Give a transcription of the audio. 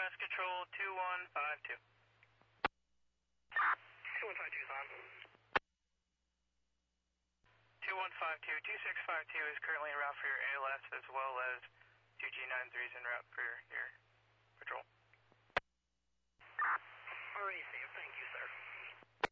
RMS Control 2152. 2152 is on. 2152, 2652 is currently en route for your ALS as well as 2G93 is en route for your